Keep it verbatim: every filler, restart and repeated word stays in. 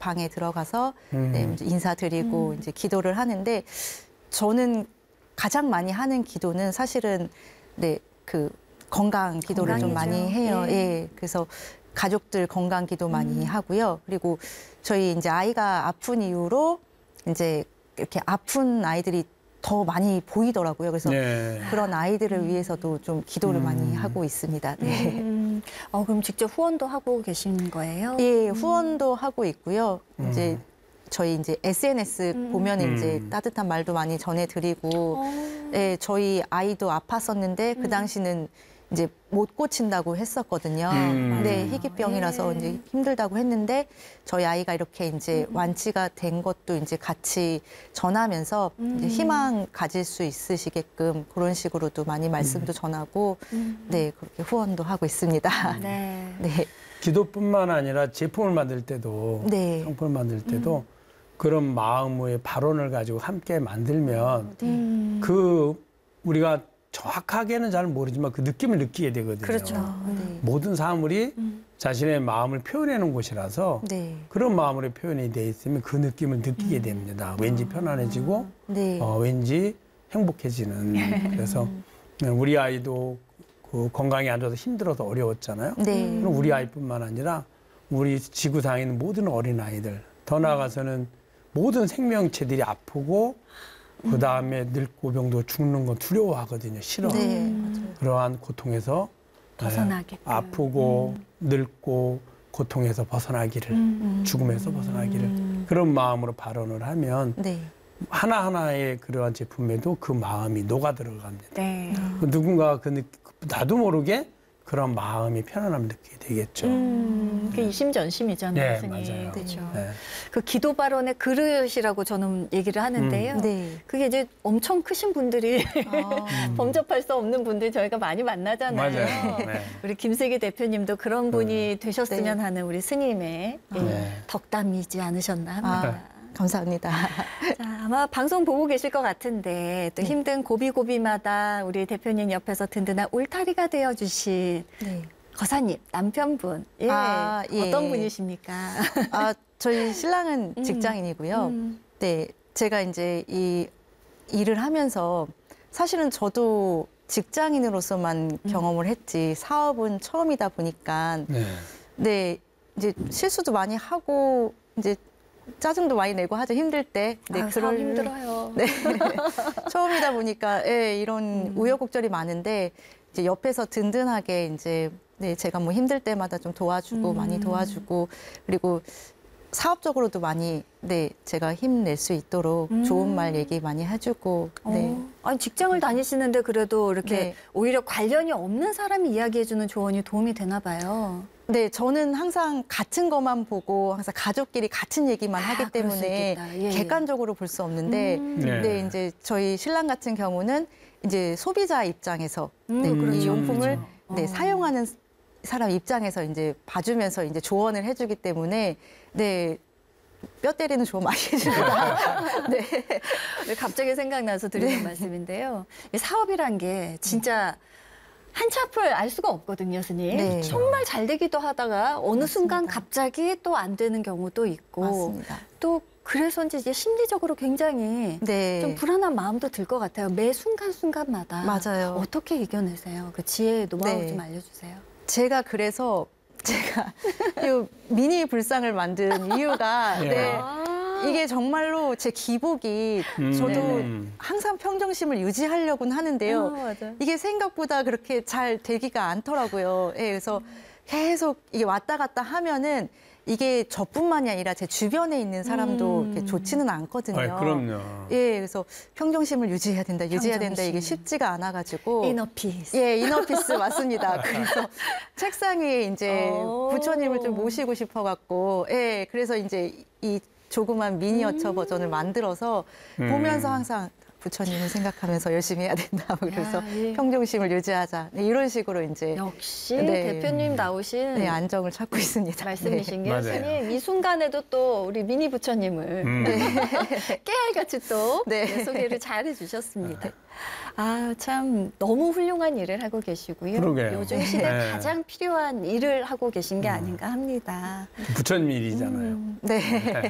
방에 들어가서 음. 네, 이제 인사드리고 음. 이제 기도를 하는데 저는 가장 많이 하는 기도는 사실은 네, 그 건강 기도를 좀 건강이죠. 많이 해요. 예. 예. 그래서 가족들 건강 기도 많이 음. 하고요. 그리고 저희 이제 아이가 아픈 이후로 이제 이렇게 아픈 아이들이 더 많이 보이더라고요. 그래서 네. 그런 아이들을 위해서도 좀 기도를 음. 많이 하고 있습니다. 네. 음, 어, 그럼 직접 후원도 하고 계신 거예요? 예, 후원도 하고 있고요. 음. 이제 저희 이제 에스엔에스 음. 보면 이제 음. 따뜻한 말도 많이 전해드리고, 어. 예, 저희 아이도 아팠었는데 그 음. 당시는 이제 못 고친다고 했었거든요. 음. 네, 희귀병이라서 예. 이제 힘들다고 했는데 저희 아이가 이렇게 이제 음. 완치가 된 것도 이제 같이 전하면서 음. 이제 희망 가질 수 있으시게끔 그런 식으로도 많이 말씀도 전하고, 음. 네, 그렇게 후원도 하고 있습니다. 네. 네, 기도뿐만 아니라 제품을 만들 때도 네. 상품을 만들 때도 그런 마음의 발언을 가지고 함께 만들면 음. 그 우리가 정확하게는 잘 모르지만 그 느낌을 느끼게 되거든요. 그렇죠. 네. 모든 사물이 음. 자신의 마음을 표현하는 곳이라서 네. 그런 마음으로 표현이 돼 있으면 그 느낌을 느끼게 됩니다. 왠지 편안해지고 네. 어, 왠지 행복해지는. 그래서 우리 아이도 그 건강이 안 좋아서 힘들어서 어려웠잖아요. 네. 그럼 우리 아이뿐만 아니라 우리 지구상에 있는 모든 어린 아이들, 더 나아가서는 모든 생명체들이 아프고 그 다음에 늙고 병도 죽는 건 두려워하거든요. 싫어. 네. 음. 맞아요. 그러한 고통에서 벗어나게끔. 네, 아프고 늙고 고통에서 벗어나기를, 음. 죽음에서 벗어나기를 음. 그런 마음으로 발언을 하면 네. 하나하나의 그러한 제품에도 그 마음이 녹아 들어갑니다. 네. 누군가 그 느- 나도 모르게 그런 마음이 편안함을 느끼게 되겠죠. 음, 그게 이심전심이잖아요, 네, 선생님. 맞아요. 그렇죠. 네. 그 기도 발언의 그릇이라고 저는 얘기를 하는데요. 네. 그게 이제 엄청 크신 분들이 아, 범접할 수 없는 분들 저희가 많이 만나잖아요. 맞아요. 네. 우리 김세기 대표님도 그런 분이 되셨으면 네. 하는 우리 스님의 예, 네. 덕담이지 않으셨나 합니다. 감사합니다. 자, 아마 방송 보고 계실 것 같은데 또 힘든 고비고비마다 우리 대표님 옆에서 든든한 울타리가 되어주신 네. 거사님, 남편분. 예. 아, 예. 어떤 분이십니까? 아, 저희 신랑은 음. 직장인이고요. 음. 네, 제가 이제 이 일을 하면서 사실은 저도 직장인으로서만 음. 경험을 했지 사업은 처음이다 보니까 네. 네, 이제 실수도 많이 하고 이제 짜증도 많이 내고 하죠. 힘들 때. 네, 아, 사업 힘들어요. 네. 처음이다 보니까 예, 이런 음. 우여곡절이 많은데 이제 옆에서 든든하게 이제 네, 제가 뭐 힘들 때마다 좀 도와주고 음. 많이 도와주고 그리고 사업적으로도 많이 네, 제가 힘낼 수 있도록 음. 좋은 말 얘기 많이 해주고 네. 어, 아니 직장을 다니시는데 그래도 이렇게 네. 오히려 관련이 없는 사람이 이야기해주는 조언이 도움이 되나 봐요. 네, 저는 항상 같은 것만 보고 항상 가족끼리 같은 얘기만 아, 하기 그럴 수 때문에 있겠다. 예, 예. 객관적으로 볼 수 없는데 음. 네. 네, 이제 저희 신랑 같은 경우는 이제 소비자 입장에서 음, 네, 그렇죠. 이 용품을 그렇죠. 네, 어. 사용하는 사람 입장에서 이제 봐주면서 이제 조언을 해주기 때문에 네. 뼈 때리는 조언 많이 해줍니다. 네. 네, 갑자기 생각나서 드리는 말씀인데요. 이 사업이란 게 진짜 한치 앞을 알 수가 없거든요, 스님. 네. 정말 잘 되기도 하다가 어느 맞습니다. 순간 갑자기 또 안 되는 경우도 있고 맞습니다. 또 그래서인지 이제 심리적으로 굉장히 네. 좀 불안한 마음도 들 것 같아요. 매 순간순간마다. 맞아요. 어떻게 이겨내세요? 그 지혜의 노하우 네. 좀 알려주세요. 제가 그래서 제가 이 미니 불상을 만든 이유가 예. 네. 아. 이게 정말로 제 기복이 음. 저도 음. 항상 평정심을 유지하려고는 하는데요. 어, 맞아요. 이게 생각보다 그렇게 잘 되기가 않더라고요. 예, 그래서 계속 이게 왔다 갔다 하면은 이게 저뿐만이 아니라 제 주변에 있는 사람도 음. 이렇게 좋지는 않거든요. 아이, 그럼요. 예, 그래서 평정심을 유지해야 된다, 유지해야 된다 이게 평정심. 쉽지가 않아가지고. 이너피스. 예, 이너피스 맞습니다. 그래서 책상 위에 이제 오. 부처님을 좀 모시고 싶어갖고, 예, 그래서 이제 이 조그만 미니어처 음. 버전을 만들어서 음. 보면서 항상 부처님을 생각하면서 열심히 해야 된다. 뭐 그래서 야, 예. 평정심을 유지하자. 네, 이런 식으로 이제 역시 네. 대표님 나오신 네, 안정을 찾고 있습니다. 말씀이신 게 맞아요. 스님 이 순간에도 또 우리 미니 부처님을 음. 깨알같이 또 네. 네, 소개를 잘 해주셨습니다. 아, 참 너무 훌륭한 일을 하고 계시고요. 그러게요. 요즘 시대 네. 가장 필요한 일을 하고 계신 게 아닌가 합니다. 부처님 일이잖아요. 네.